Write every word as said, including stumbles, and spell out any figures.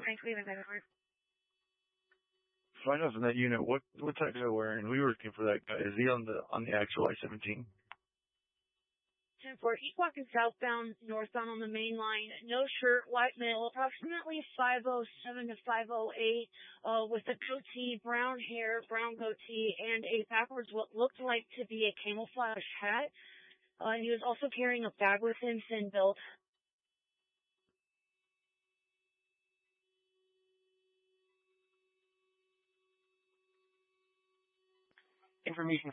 Thanks for leaving that over. Find out from that unit what what's that guy wearing? We were looking for that guy. Is he on the on the actual I seventeen? ten four, he's walking southbound, northbound on the main line. No shirt, white male, approximately five oh seven to five oh eight, uh, with a goatee, brown hair, brown goatee, and a backwards what looked like to be a camouflage hat. Uh, he was also carrying a bag with him, thin built. Information